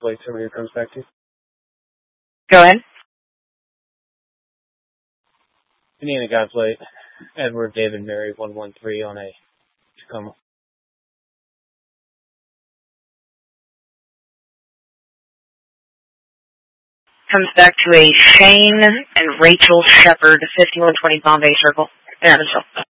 Blake Terminator comes back to you. Go ahead. Indiana Godblade, Edward David Mary 113 on a Tacoma. Comes back to a Shane and Rachel Shepard, 5120 Bombay Circle, in Evansville.